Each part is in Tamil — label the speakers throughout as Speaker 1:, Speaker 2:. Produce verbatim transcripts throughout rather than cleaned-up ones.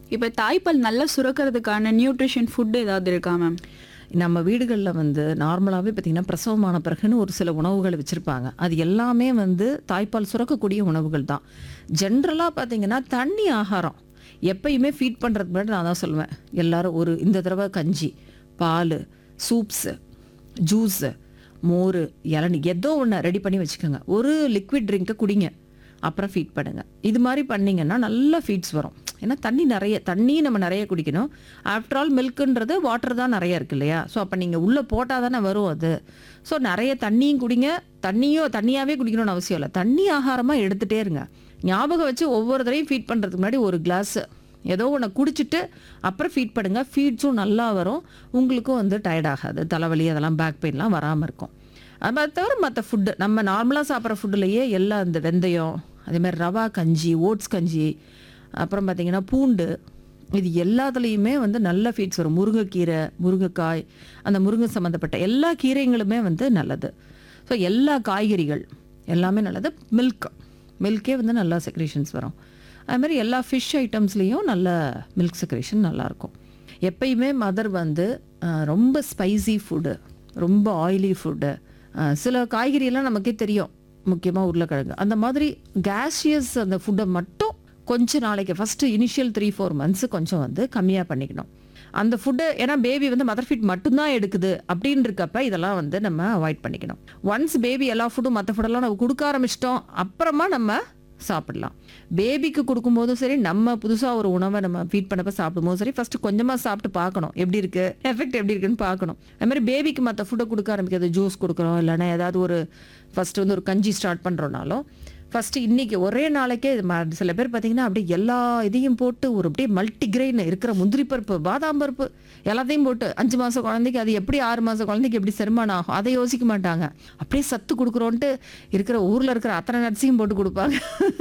Speaker 1: இப்ப தாய்ப்பால் நல்லா சுரக்கிறதுக்கான நியூட்ரிஷன் ஃபுட் ஏதாவது இருக்கா மேம்?
Speaker 2: நம்ம வீடுகளில் வந்து நார்மலாகவே பார்த்திங்கன்னா பிரசவமான பிறகுன்னு ஒரு சில உணவுகள் வச்சுருப்பாங்க. அது எல்லாமே வந்து தாய்ப்பால் சுரக்கக்கூடிய உணவுகள் தான். ஜென்ரலாக பார்த்திங்கன்னா தண்ணி ஆகாரம் எப்பயுமே ஃபீட் பண்ணுறதுக்கு முன்னாடி நான் தான் சொல்லுவேன், எல்லோரும் ஒரு இந்த தடவை கஞ்சி, பால், சூப்ஸு, ஜூஸு, மோர், இளநீ ஏதோ ஒன்று ரெடி பண்ணி வச்சுக்கோங்க. ஒரு லிக்விட் ட்ரிங்க்கை குடிங்க, அப்புறம் ஃபீட் பண்ணுங்கள். இது மாதிரி பண்ணிங்கன்னா நல்லா ஃபீட்ஸ் வரும். ஏன்னா தண்ணி நிறைய தண்ணி நம்ம நிறைய குடிக்கணும். ஆஃப்டர் ஆல் மில்க்குன்றது வாட்டர் தான் நிறைய இருக்குது இல்லையா? ஸோ அப்போ நீங்கள் உள்ளே போட்டால் தானே வரும் அது. ஸோ நிறைய தண்ணியும் குடிங்க. தண்ணியோ தண்ணியாகவே குடிக்கணும்னு அவசியம் இல்லை, தண்ணி ஆகாரமாக எடுத்துகிட்டே இருங்க. ஞாபகம் வச்சு ஒவ்வொரு தடவையும் ஃபீட் பண்ணுறதுக்கு முன்னாடி ஒரு கிளாஸ் ஏதோ ஒன்று குடிச்சிட்டு அப்புறம் ஃபீட் பண்ணுங்கள். ஃபீட்ஸும் நல்லா வரும், உங்களுக்கும் வந்து டயர்ட் ஆகாது, தலைவலி அதெல்லாம் பேக் பெயின்லாம் வராமல் இருக்கும். அது தவிர மற்ற ஃபுட்டு நம்ம நார்மலாக சாப்பிட்ற ஃபுட்டுலேயே எல்லாம் இந்த வெந்தயம், அதேமாதிரி ரவா கஞ்சி, ஓட்ஸ் கஞ்சி, அப்புறம் பார்த்திங்கன்னா பூண்டு, இது எல்லாத்துலேயுமே வந்து நல்ல ஃபீட்ஸ் வரும். முருங்கைக்கீரை, முருங்கைக்காய், அந்த முருங்கை சம்மந்தப்பட்ட எல்லா கீரைங்களுமே வந்து நல்லது. ஸோ எல்லா காய்கறிகள் எல்லாமே நல்லது. மில்க் மில்கே வந்து நல்லா செக்ரேஷன்ஸ் வரும். அதுமாதிரி எல்லா ஃபிஷ் ஐட்டம்ஸ்லேயும் நல்ல மில்க் செக்ரேஷன் நல்லாயிருக்கும். எப்பயுமே மதர் வந்து ரொம்ப ஸ்பைசி ஃபுட்டு, ரொம்ப ஆயிலி ஃபுட்டு, சில காய்கறியெல்லாம் நமக்கே தெரியும், முக்கியமாக உருளைக்கிழங்கு, அந்த மாதிரி கேஷியஸ் அந்த ஃபுட்டை மட்டும் கொஞ்சம் நாளைக்கு first initial three four months கொஞ்சம் வந்து கம்மியாக பண்ணிக்கணும் அந்த ஃபுட்டு. ஏன்னா பேபி வந்து மதர் ஃபீட் மட்டும்தான் எடுக்குது அப்படின்னு இருக்கப்ப இதெல்லாம் வந்து நம்ம அவாய்ட் பண்ணிக்கணும். ஒன்ஸ் பேபி எல்லா ஃபுட்டும் மற்ற ஃபுட்டெல்லாம் நம்ம கொடுக்க ஆரம்பிச்சிட்டோம் அப்புறமா நம்ம சாப்பிடலாம். பேபிக்கு கொடுக்கும்போதும் சரி, நம்ம புதுசாக ஒரு உணவை நம்ம ஃபீட் பண்ணப்போ சாப்பிடும்போதும் சரி, ஃபஸ்ட்டு கொஞ்சமாக சாப்பிட்டு பார்க்கணும் எப்படி இருக்குது, எஃபெக்ட் எப்படி இருக்குன்னு பார்க்கணும். அதுமாதிரி பேபிக்கு மற்ற ஃபுட்டை கொடுக்க ஆரம்பிக்கிறது, ஜூஸ் கொடுக்குறோம் இல்லைன்னா ஏதாவது ஒரு ஃபஸ்ட்டு வந்து ஒரு கஞ்சி ஸ்டார்ட் பண்ணுறோனாலும் ஃபஸ்ட்டு இன்றைக்கி ஒரே நாளைக்கே இது ம சில பேர் பார்த்திங்கன்னா அப்படியே எல்லா இதையும் போட்டு ஒரு அப்படியே மல்டிக்ரெயின் இருக்கிற முந்திரி பருப்பு, பாதாம் பருப்பு எல்லாத்தையும் போட்டு அஞ்சு மாதம் குழந்தைக்கு அது எப்படி ஆறு மாதம் குழந்தைக்கு எப்படி செரிமானம் ஆகும் அதை யோசிக்க மாட்டாங்க. அப்படியே சத்து கொடுக்குறோன்ட்டு இருக்கிற ஊரில் இருக்கிற அத்தனை நட்ஸையும் போட்டு கொடுப்பாங்க.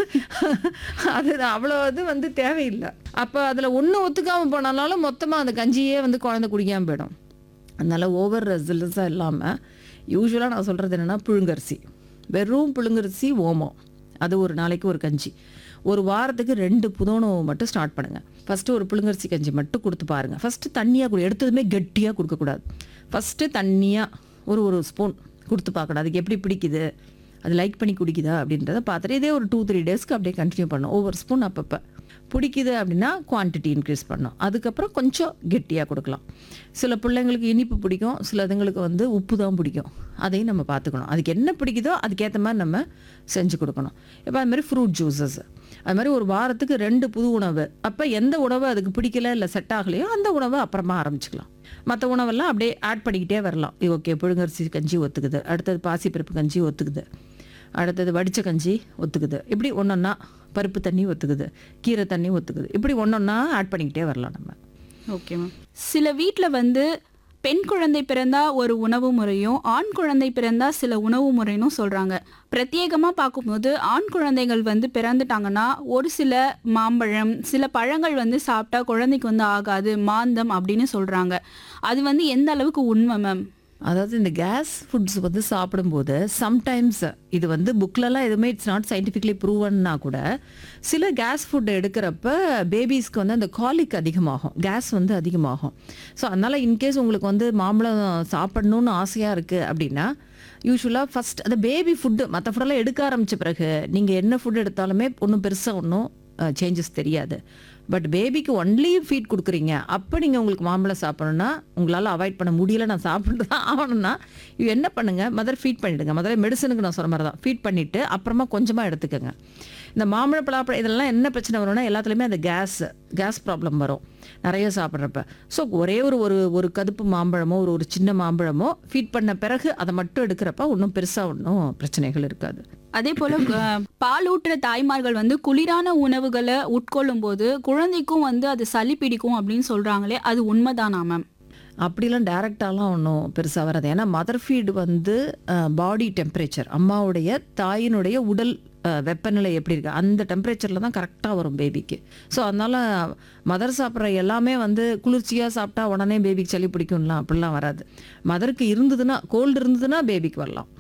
Speaker 2: அது அவ்வளோ இது வந்து தேவையில்லை. அப்போ அதில் ஒன்று ஒத்துக்காமல் போனாலும் மொத்தமாக அந்த கஞ்சியே வந்து குழந்தை குடிக்காமல் போயிடும். அதனால் ஓவர் ரெசிலன்ஸாக இல்லாமல் யூஸ்வலாக நான் சொல்கிறது என்னென்னா, புழுங்கரிசி, வெறும் புழுங்கரிசி, ஓமம், அது ஒரு நாளைக்கு ஒரு கஞ்சி, ஒரு வாரத்துக்கு ரெண்டு புதோணவு மட்டும் ஸ்டார்ட் பண்ணுங்கள். ஃபஸ்ட்டு ஒரு புழுங்கரிசி கஞ்சி மட்டும் கொடுத்து பாருங்கள். ஃபஸ்ட்டு தண்ணியாக கொடு, எடுத்ததுமே கெட்டியாக கொடுக்கக்கூடாது. ஃபஸ்ட்டு தண்ணியாக ஒரு ஒரு ஸ்பூன் கொடுத்து பார்க்கணும், அதுக்கு எப்படி பிடிக்குது, அது லைக் பண்ணி குடிக்குதா அப்படின்றத பார்த்துட்டு இதே ஒரு டூ த்ரீ டேஸ்க்கு அப்படியே கண்டினியூ பண்ணணும். ஒவ்வொரு ஸ்பூன் அப்பப்போ பிடிக்குது அப்படின்னா குவான்டிட்டி இன்க்ரீஸ் பண்ணணும். அதுக்கப்புறம் கொஞ்சம் கெட்டியாக கொடுக்கலாம். சில பிள்ளைங்களுக்கு இனிப்பு பிடிக்கும், சில இதுங்களுக்கு வந்து உப்பு தான் பிடிக்கும், அதையும் நம்ம பார்த்துக்கணும். அதுக்கு என்ன பிடிக்குதோ அதுக்கேற்ற மாதிரி நம்ம செஞ்சு கொடுக்கணும். இப்போ அதுமாதிரி ஃப்ரூட் ஜூஸஸ், அது மாதிரி ஒரு வாரத்துக்கு ரெண்டு புது உணவு. அப்போ எந்த உணவு அதுக்கு பிடிக்கல இல்லை செட் ஆகலையோ அந்த உணவை அப்புறமா ஆரம்பிச்சுக்கலாம். மற்ற உணவெல்லாம் அப்படியே ஆட் பண்ணிக்கிட்டே வரலாம். ஓகே, புழுங்கரிசி கஞ்சி ஒத்துக்குது, அடுத்தது பாசிப்பருப்பு கஞ்சி ஒத்துக்குது, அடுத்தது வடித்த கஞ்சி ஒத்துக்குது, இப்படி ஒன்றொன்னா பருப்பு தண்ணி ஒத்துக்குது, கீரை தண்ணி ஒத்துக்குது, இப்படி ஒன்றொன்னா ஆட் பண்ணிக்கிட்டே வரலாம் நம்ம.
Speaker 1: Okay ma'am. சில வீட்டில் வந்து பெண் குழந்தை பிறந்தா ஒரு உணவு முறையும் ஆண் குழந்தை பிறந்தா சில உணவு முறையும் சொல்கிறாங்க. பிரத்யேகமாக பார்க்கும்போது ஆண் குழந்தைகள் வந்து பிறந்துட்டாங்கன்னா ஒரு சில மாம்பழம், சில பழங்கள் வந்து சாப்பிட்டா குழந்தைக்கு வந்து ஆகாது, மாந்தம் அப்படின்னு சொல்கிறாங்க. அது வந்து எந்த அளவுக்கு உண்மை மேம்?
Speaker 2: அதாவது இந்த கேஸ் ஃபுட்ஸ் வந்து சாப்பிடும்போது சம்டைம்ஸ் இது வந்து புக்லலாம் எதுவுமே இட்ஸ் நாட் சயின்டிஃபிக்லி ப்ரூவன்னா கூட சில கேஸ் ஃபுட் எடுக்கிறப்ப பேபிஸ்க்கு வந்து அந்த காலிக் அதிகமாகும், கேஸ் வந்து அதிகமாகும். ஸோ அதனால் இன்கேஸ் உங்களுக்கு வந்து மாம்பழம் சாப்பிடணுன்னு ஆசையாக இருக்குது அப்படின்னா யூஸ்வலாக ஃபஸ்ட் அந்த பேபி ஃபுட்டு மற்ற ஃபுட்டெல்லாம் எடுக்க ஆரம்பித்த பிறகு நீங்கள் என்ன ஃபுட் எடுத்தாலுமே ஒன்றும் பெருசாக ஒன்றும் சேஞ்சஸ் தெரியாது. பட் பேபிக்கு ஒன்லி ஃபீட் கொடுக்குறீங்க, அப்போ நீங்கள் உங்களுக்கு மாம்பழம் சாப்பிடணுன்னா உங்களால் அவாய்ட் பண்ண முடியல, நான் சாப்பிட்டு தான் ஆகணும்னா இது என்ன பண்ணுங்கள், மதர் ஃபீட் பண்ணிவிடுங்க. முதல்ல மெடிசனுக்கு நான் சொன்ன மாதிரி தான் ஃபீட் பண்ணிவிட்டு அப்புறமா கொஞ்சமாக எடுத்துக்கோங்க. இந்த மாம்பழம், பலாப்பழம் இதெல்லாம் என்ன பிரச்சனை வரும்னா எல்லாத்துலேயுமே அந்த கேஸ் கேஸ் ப்ராப்ளம் வரும் நிறைய சாப்பிட்றப்ப. ஸோ ஒரே ஒரு ஒரு ஒரு கதுப்பு மாம்பழமோ ஒரு ஒரு சின்ன மாம்பழமோ ஃபீட் பண்ண பிறகு அதை மட்டும் எடுக்கிறப்ப ஒன்றும் பெருசாக ஒன்றும் பிரச்சனைகள் இருக்காது.
Speaker 1: அதே போல் பால் ஊட்டுற தாய்மார்கள் வந்து குளிரான உணவுகளை உட்கொள்ளும் போது குழந்தைக்கும் வந்து அது சளி பிடிக்கும் அப்படின்னு சொல்கிறாங்களே, அது உண்மைதானா மேம்?
Speaker 2: அப்படிலாம் டைரெக்டாலாம் ஒன்றும் பெருசாக வராது. ஏன்னா மதர் ஃபீடு வந்து பாடி டெம்பரேச்சர், அம்மாவுடைய தாயினுடைய உடல் வெப்பநிலை எப்படி இருக்குது அந்த டெம்பரேச்சரில் தான் கரெக்டாக வரும் பேபிக்கு. ஸோ அதனால் மதர் சாப்பிட்ற எல்லாமே வந்து குளிர்ச்சியாக சாப்பிட்டா உடனே பேபிக்கு சளி பிடிக்கும்லாம் அப்படிலாம் வராது. மதருக்கு இருந்ததுன்னா, கோல்டு இருந்ததுன்னா பேபிக்கு வரலாம்.